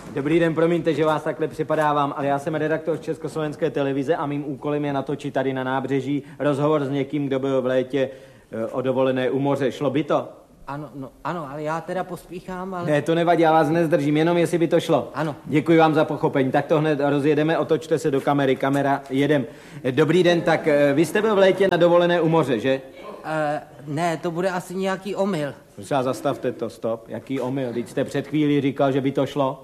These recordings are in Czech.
Dobrý den, promiňte, že vás takhle připadávám, ale já jsem redaktor z Československé televize a mým úkolem je natočit tady na nábřeží rozhovor s někým, kdo byl v létě o dovolené u moře. Šlo by to? Ano, ale já teda pospíchám, ale... Ne, to nevadí, já vás nezdržím, jenom jestli by to šlo. Ano. Děkuji vám za pochopení. Tak to hned rozjedeme, otočte se do kamery, kamera, jedem. Dobrý den, tak vy jste byl v létě na dovolené u moře, že? Ne, to bude asi nějaký omyl. Prosím, zastavte to, stop. Jaký omyl? Teď jste před chvílí říkal, že by to šlo.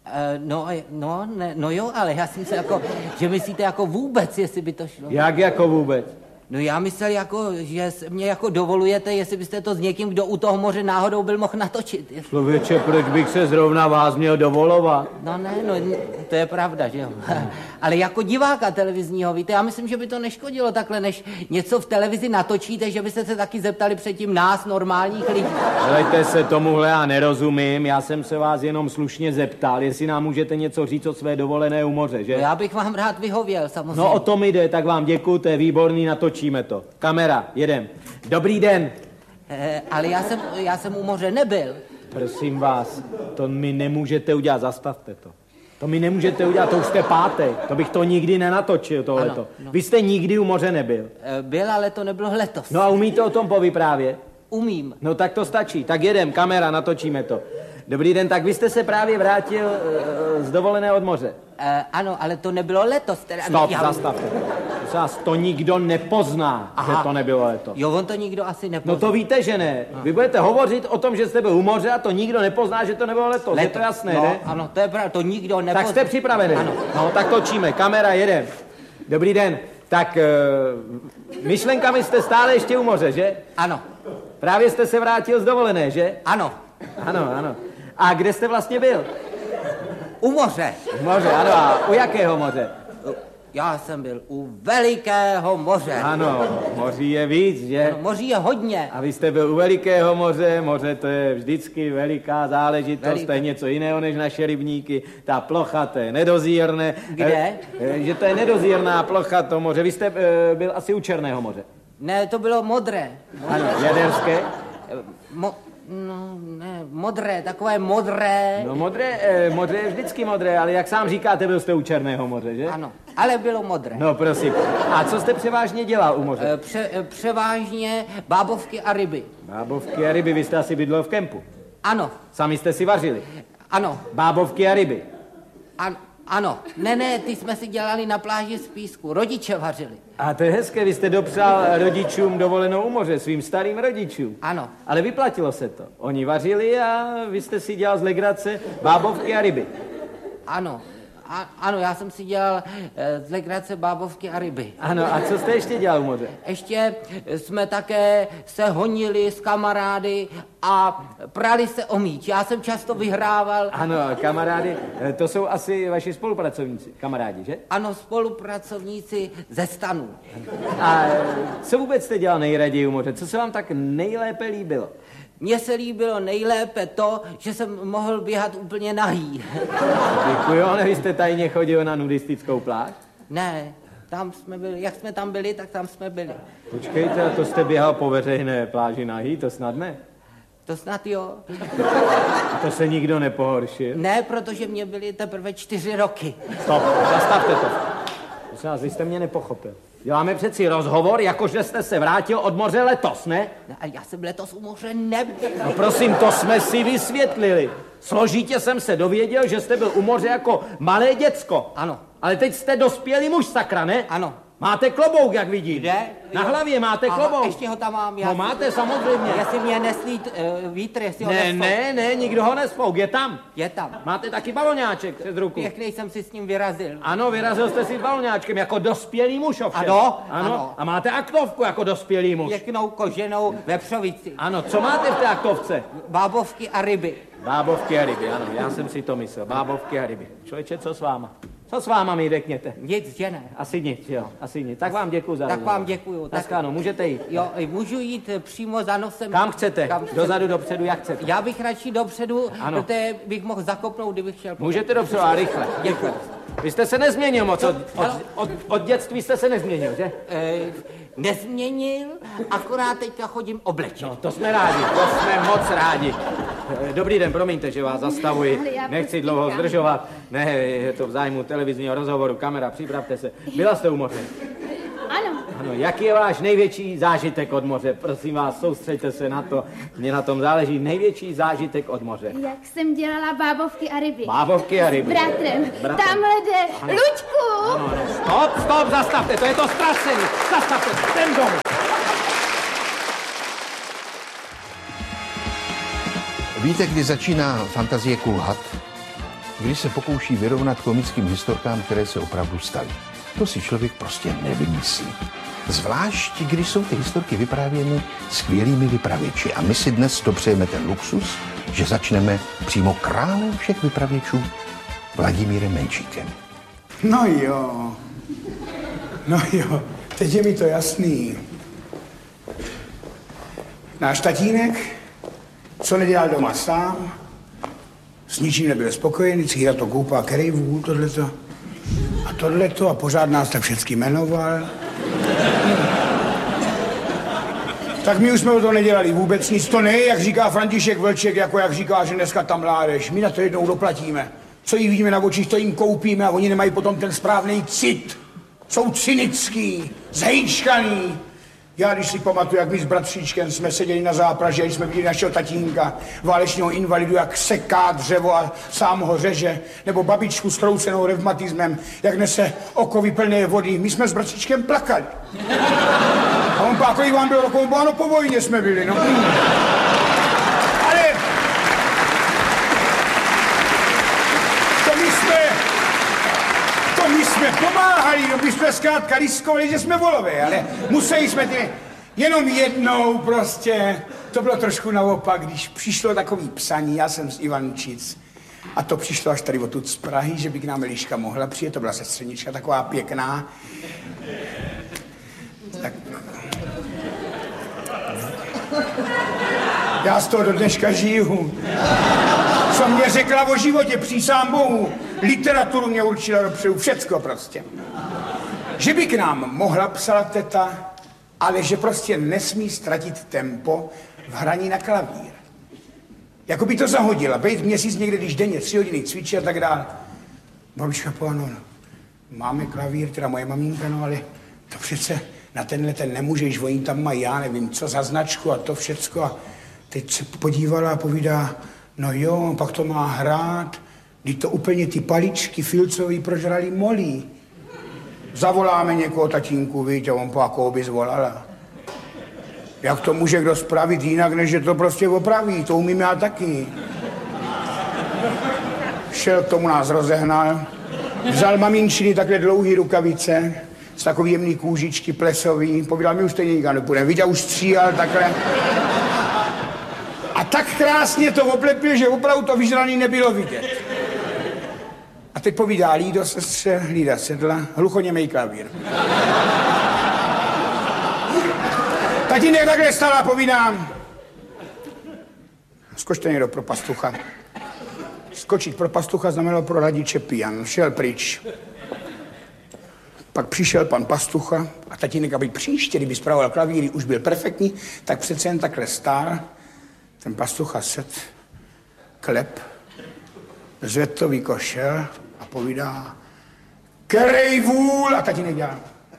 No jo, ale já jsem se jako, že myslíte jako vůbec, jestli by to šlo. Jak jako vůbec? No já myslel jako, že mě jako dovolujete, jestli byste to s někým, kdo u toho moře náhodou byl, mohl natočit. Člověče, proč bych se zrovna vás měl dovolovat? No to je pravda, že jo. Ale jako diváka televizního, víte, já myslím, že by to neškodilo takhle, než něco v televizi natočíte, že byste se taky zeptali předtím nás, normálních lidí. Helejte se, tomuhle já nerozumím, já jsem se vás jenom slušně zeptal, jestli nám můžete něco říct o své dovolené u moře, že? No já bych vám rád vyhověl, samozřejmě. No o tom jde, tak vám děkuju, to je výborný, natočíme to. Kamera, jedem. Dobrý den. Ale já jsem u moře nebyl. Prosím vás, to mi nemůžete udělat, zastavte to. To mi nemůžete udělat, to už jste pátek, to bych to nikdy nenatočil, tohleto. No. Vy jste nikdy u moře nebyl. Byl, ale to nebylo letos. No a umíte o tom povyprávět? Umím. No tak to stačí, tak jedem, kamera, natočíme to. Dobrý den, tak vy jste se právě vrátil z dovolené od moře. Ano, ale to nebylo letos. Teda, Stop, zastavte. To nikdo nepozná, že to nebylo letos. Jo, on to nikdo asi nepozná. No to víte, že ne. Vy budete hovořit o tom, že jste byl u moře a to nikdo nepozná, že to nebylo letos. Je to jasné, no, ne? Ano, to je pravda, to nikdo nepozná. Tak jste připravený? Ano. No, tak točíme, kamera, jedem. Dobrý den, tak myšlenkami jste stále ještě u moře, že? Ano. Právě jste se vrátil z dovolené, že? Ano. Ano. A kde jste vlastně byl? U moře. U moře, ano. A u jakého moře? Já jsem byl u velikého moře. Ano, moří je víc, že? Ano, moří je hodně. A vy jste byl u velikého moře, moře to je vždycky veliká záležitost, to je něco jiného než naše rybníky. Ta plocha, to je nedozírné. Kde? Že to je nedozírná plocha, to moře. Vy jste byl asi u Černého moře. Ne, to bylo modré. Ano, jaderské? Modré, takové modré. No modré je vždycky modré, ale jak sám říkáte, byl jste u Černého moře, že? Ano, ale bylo modré. No prosím. A co jste převážně dělal u moře? Převážně bábovky a ryby. Bábovky a ryby, vy jste asi bydlel v kempu. Ano. Sami jste si vařili? Ano. Bábovky a ryby? Ano. Ne, ty jsme si dělali na pláži z písku. Rodiče vařili. A to je hezké, vy jste dopřál rodičům dovolenou u moře, svým starým rodičům. Ano. Ale vyplatilo se to. Oni vařili a vy jste si dělal z legrace bábovky a ryby. Ano, já jsem si dělal z legrace bábovky a ryby. Ano, a co jste ještě dělal u moře? Ještě jsme také se honili s kamarády a prali se o míč. Já jsem často vyhrával. Ano, kamarády, to jsou asi vaši spolupracovníci, kamarádi, že? Ano, spolupracovníci ze stanů. A co vůbec jste dělal nejraději u moře? Co se vám tak nejlépe líbilo? Mně se líbilo nejlépe to, že jsem mohl běhat úplně nahý. Děkuji, ale vy jste tajně chodil na nudistickou pláž? Ne, tam jsme byli, jak jsme tam byli, tak tam jsme byli. Počkejte, a to jste běhal po veřejné pláži nahý, to snad ne? To snad jo. A to se nikdo nepohoršil? Ne, protože mě byly teprve 4 roky. Stop, zastavte to. Prosím vás, vy jste mě nepochopil. Děláme přeci rozhovor, jakože jste se vrátil od moře letos, ne? A já jsem letos u moře nebyl. No prosím, to jsme si vysvětlili. Složitě jsem se dověděl, že jste byl u moře jako malé děcko. Ano. Ale teď jste dospělý muž, sakra, ne? Ano. Máte klobouk, jak vidím. Kde? Na hlavě máte klobouk. Ještě ho tam mám. No máte, samozřejmě. Jestli mě neslí vítr, jestli ho nesfouk. Ne, nikdo ho nesfouk, je tam. Je tam. Máte taky baloňáček přes ruku. Pěkný jsem si s ním vyrazil. Ano, vyrazil jste si s baloňáčkem jako dospělý muž ovšem. Ano. A máte aktovku jako dospělý muž. Pěknou koženou vepřovici. Ano, co máte v té aktovce? Bábovky a ryby. Bábovky a ryby, ano, já jsem si to myslel. Bábovky a ryby. Člověče, co s váma? Co s váma mi řekněte? Nic, že ne. Asi nic, jo, asi nic. Tak vám děkuju za Tak rozhovor. vám děkuju. Naschledanou, můžete jít. Jo, můžu jít přímo za nosem. Kam chcete? Kam Dozadu, dopředu, jak chcete. Já bych radši dopředu, Ano. protože bych mohl zakopnout, kdybych šel. Můžete dopředu, a rychle. Děkuji. Vy jste se nezměnil moc, od dětství jste se nezměnil, že? Nezměnil, akorát teďka chodím oblečen. No, to jsme rádi, to jsme moc rádi. Dobrý den, promiňte, že vás zastavuji. Nechci dlouho zdržovat. Ne, je to v zájmu televizního rozhovoru. Kamera, připravte se. Byla jste u moře? Ano. Ano, jaký je váš největší zážitek od moře? Prosím vás, soustřeďte se na to. Mně na tom záleží. Největší zážitek od moře. Jak jsem dělala bábovky a ryby. Bábovky a ryby. S bratrem. Tamhle jde. Ano. Luďku! Ano, ano. Stop, zastavte, to je to ztracení. Zastavte, ten domů. Víte, kdy začíná fantazie kulhat? Když se pokouší vyrovnat komickým historkám, které se opravdu staly. To si člověk prostě nevymyslí. Zvlášť, když jsou ty historky vyprávěny skvělými vypravěči. A my si dnes dopřejeme ten luxus, že začneme přímo králem všech vypravěčů, Vladimírem Menšíkem. No jo, teď je mi to jasný. Náš tatínek, co nedělal doma sám, s ničím nebyl spokojený, círa to koupá kerejvů, tohleto a pořád nás tak všecky jmenoval. Tak my už jsme o to nedělali vůbec nic, to ne, jak říká František Vlček, jako jak říká, že dneska tam mládež. My na to jednou doplatíme. Co jí vidíme na očích, to jim koupíme a oni nemají potom ten správný cit. Jsou cynický, zhejčkaný. Já když si pamatuju, jak my s bratříčkem jsme seděli na zápraži, když jsme viděli našeho tatínka, válečného invalidu, jak seká dřevo a sám ho řeže, nebo babičku zkroucenou revmatismem, jak nese okovy plné vody. My jsme s bratříčkem plakali. A on pak, kolik vám bylo rokov, ano, po vojně jsme byli, no. Ale to my jsme pomáhali, no my jsme zkrátka riskovali, že jsme volové, ale museli jsme jenom jednou prostě. To bylo trošku naopak, když přišlo takový psaní, já jsem z Ivančic. A to přišlo až tady odtud z Prahy, že by k nám Eliška mohla přijet, to byla sestřenička taková pěkná. Tak... Já z toho do dneška žiju. Co mě řekla o životě, přísám Bohu. Literaturu mě určila dopředu, všecko prostě. Že by k nám mohla, psala teta, ale že prostě nesmí ztratit tempo v hraní na klavír. Jako by to zahodila, bejt měsíc někde, když denně 3 hodiny cvičí a tak dále. Babička no, máme klavír, teda moje maminka, no ale to přece na tenhle ten nemůžeš, oni tam mají, já nevím, co za značku a to všecko. A teď se podívala a povídá, no jo, pak to má hrát, když to úplně ty paličky filcový prožrali molí. Zavoláme někoho, tatínku, víte, on po jakou by zvolala. Jak to může kdo spravit jinak, než že to prostě opraví, to umím já taky. Šel k tomu, nás rozehnal, vzal maminčiny takhle dlouhý rukavice, z takový jemný kůžičky plesový, povídal, my už stejně nikam nepůjdeme, viděl, už stříhal takhle. A tak krásně to oplepil, že opravdu to vyžraný nebylo vidět. A teď povídá Lído, sestře, Lída sedla, hluchoněmej klavír. Tatínek takhle stál a povídám, skočte někdo pro pastucha. Skočit pro pastucha znamenalo pro radiče pijan, šel pryč. Pak přišel pan pastucha a tatínek, aby příště, kdyby spravoval klavíry, už byl perfektní, tak přece jen takhle stál. Ten pastucha set, klep, zvedl to vykošel a povídá, kerej vůl, a tatínek dělá.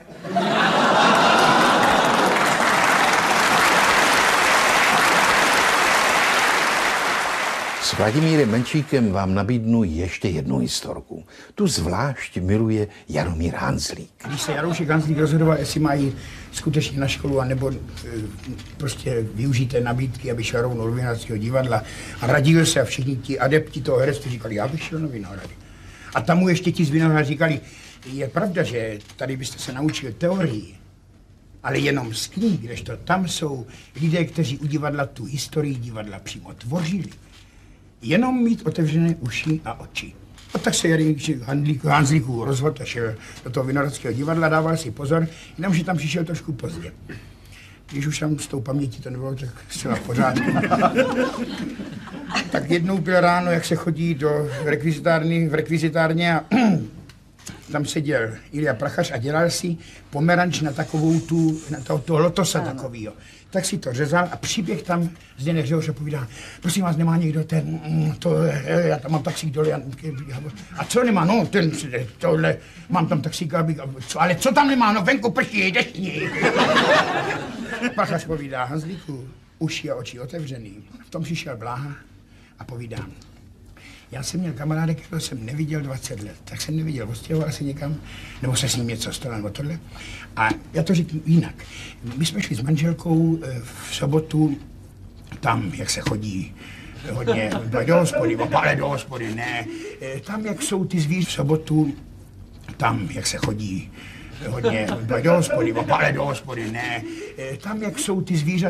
S Vladimírem Menšíkem vám nabídnu ještě jednu historku. Tu zvlášť miluje Jaromír Hanzlík. Když se Jaroušek Hanzlík rozhodoval, jestli mají skutečně na školu, anebo prostě využít té nabídky, aby šel rovnou do Vinohradského divadla, a radil se a všichni ti adepti toho herectví říkali, já bych šel na Vinohrady. A tam mu ještě ti z Vinohrad říkali, je pravda, že tady byste se naučil teorii, ale jenom z knih, kdežto tam jsou lidé, kteří u divadla tu historii divadla přímo tvořili. Jenom mít otevřené uši a oči. A tak se Hanzlíků rozhodl a šel do toho Vinohradského divadla, dával si pozor, jenomže tam přišel trošku pozdě. Když už tam s tou pamětí to nebylo, tak zcela v pořádku. Tak jednou byl ráno, jak se chodí do rekvizitárny, v rekvizitárně a tam seděl Ilja Prachař a dělal si pomeranč na takovou toho lotosa takovýho. Tak si to řezal a příběh tam Zdeněk Řehoř a povídá, prosím vás, nemá někdo já tam mám taxík dole, a co nemá, no, tohle, mám tam taxík, ale co tam nemá, no, venku prší, deštník. Prachař povídá, Hanzlíku, uši a oči otevřený. V tom přišel Bláha a povídá, já jsem měl kamaráda, kterého jsem neviděl 20 let, tak jsem neviděl, odstěhoval se někam, nebo se s ním něco stalo, nebo tohle. A já to řeknu jinak. My jsme šli s manželkou v sobotu tam, jak se chodí hodně do hospody, ale do hospody, ne. Tam, jak jsou ty zvířata v sobotu, tam, jak se chodí hodně do hospody, ale do hospody, ne. Tam, jak jsou ty zvířata